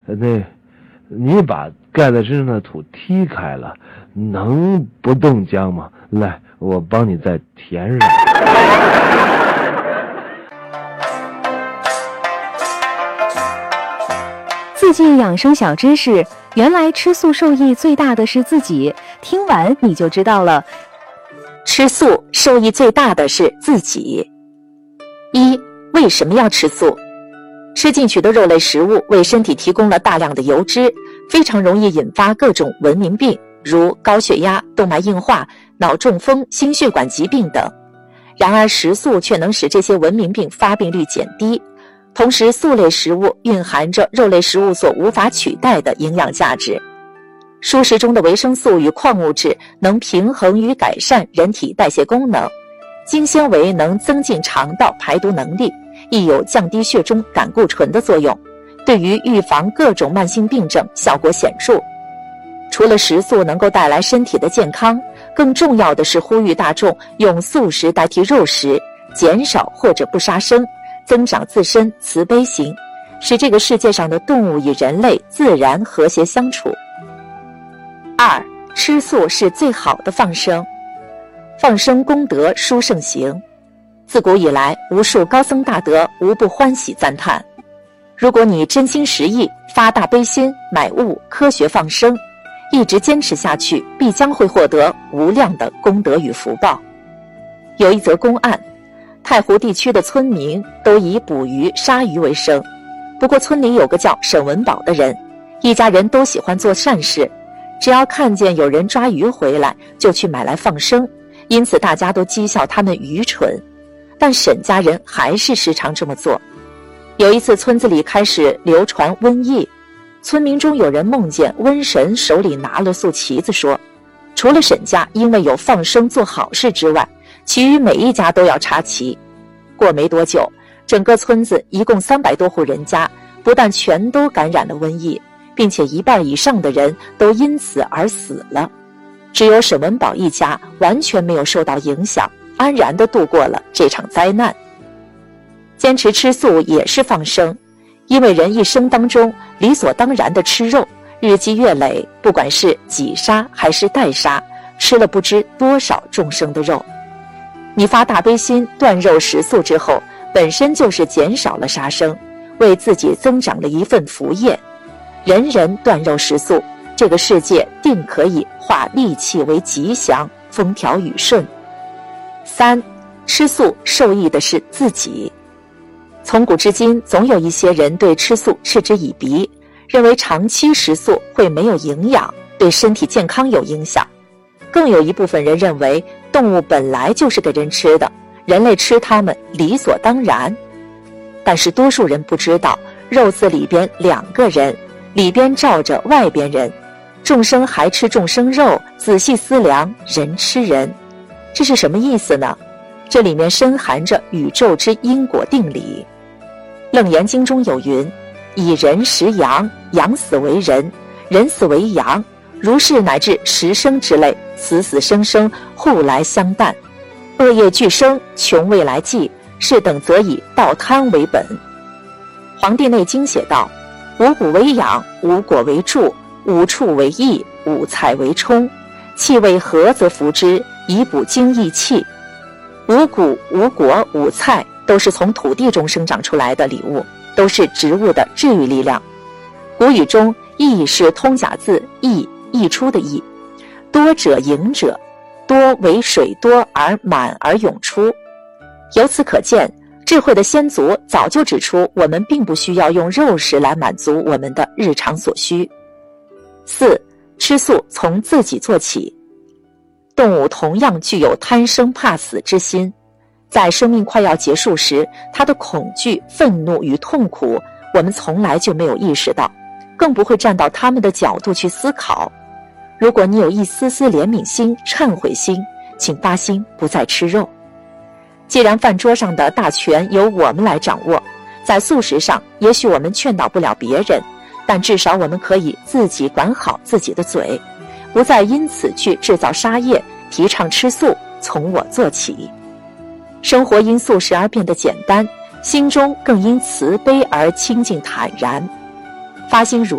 你把盖在身上的土踢开了，能不冻僵吗？来，我帮你再填上。 自尽养生小知识，原来吃素受益最大的是自己，听完你就知道了。 吃素受益最大的是自己。一、为什么要吃素？吃进去的肉类食物为身体提供了大量的油脂，非常容易引发各种文明病，如高血压、动脉硬化、脑中风、心血管疾病等。然而食素却能使这些文明病发病率减低。同时，素类食物蕴含着肉类食物所无法取代的营养价值。蔬食中的维生素与矿物质能平衡与改善人体代谢功能，精纤维能增进肠道排毒能力，亦有降低血中胆固醇的作用，对于预防各种慢性病症效果显著。除了食素能够带来身体的健康，更重要的是呼吁大众用素食代替肉食，减少或者不杀生，增长自身慈悲心，使这个世界上的动物与人类自然和谐相处。二、吃素是最好的放生。放生功德殊胜行，自古以来，无数高僧大德无不欢喜赞叹。如果你真心实意，发大悲心，买物科学放生，一直坚持下去，必将会获得无量的功德与福报。有一则公案，太湖地区的村民都以捕鱼杀鱼为生，不过村里有个叫沈文宝的人，一家人都喜欢做善事，只要看见有人抓鱼回来，就去买来放生，因此大家都讥笑他们愚蠢。但沈家人还是时常这么做。有一次村子里开始流传瘟疫，村民中有人梦见瘟神手里拿了束旗子，说除了沈家因为有放生做好事之外，其余每一家都要插旗。过没多久，整个村子一共300多户人家不但全都感染了瘟疫，并且1半以上的人都因此而死了。只有沈文宝一家完全没有受到影响，安然地度过了这场灾难。坚持吃素也是放生，因为人一生当中理所当然地吃肉，日积月累，不管是己杀还是代杀，吃了不知多少众生的肉。你发大悲心断肉食素之后，本身就是减少了杀生，为自己增长了一份福业。人人断肉食素，这个世界定可以化戾气为吉祥，风调雨顺。三、吃素受益的是自己。从古至今，总有一些人对吃素嗤之以鼻，认为长期食素会没有营养，对身体健康有影响。更有一部分人认为动物本来就是给人吃的，人类吃它们理所当然。但是多数人不知道，肉字里边2个人，里边罩着外边人，众生还吃众生肉，仔细思量，人吃人，这是什么意思呢？这里面深含着宇宙之因果定理。楞严经中有云，以人食羊，羊死为人，人死为羊，如是乃至食生之类，死死生生，互来相啖，恶业俱生，穷未来际，是等则以道贪为本。黄帝内经写道，五谷为养，五果为助，五畜为益，五菜为充，气味和则服之，以补精益气。五谷、五果、五菜都是从土地中生长出来的礼物，都是植物的治愈力量。古语中益是通假字溢，溢出的溢，多者盈者，多为水多而满而涌出。由此可见，智慧的先祖早就指出，我们并不需要用肉食来满足我们的日常所需。四、吃素从自己做起。动物同样具有贪生怕死之心，在生命快要结束时，它的恐惧、愤怒与痛苦，我们从来就没有意识到，更不会站到他们的角度去思考。如果你有一丝丝怜悯心、忏悔心，请发心不再吃肉。既然饭桌上的大权由我们来掌握，在素食上，也许我们劝导不了别人，但至少我们可以自己管好自己的嘴，不再因此去制造杀业，提倡吃素，从我做起。生活因素食而变得简单，心中更因慈悲而清净坦然。发心如